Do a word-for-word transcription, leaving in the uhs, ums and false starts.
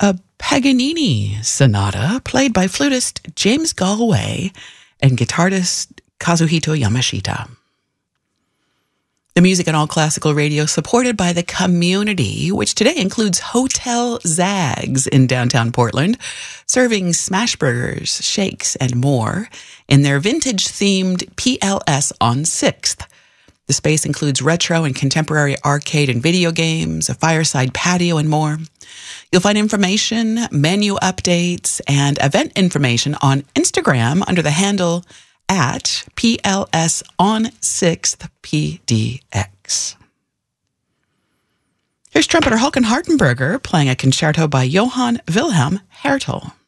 a Paganini sonata played by flutist James Galway and guitarist Kazuhito Yamashita. The music on All Classical Radio supported by the community, which today includes Hotel Zags in downtown Portland, serving smash burgers, shakes, and more in their vintage-themed P L S on sixth. The space includes retro and contemporary arcade and video games, a fireside patio, and more. You'll find information, menu updates, and event information on Instagram under the handle at P L S on sixth P D X. Here's trumpeter Håkan Hartenberger playing a concerto by Johann Wilhelm Hertel.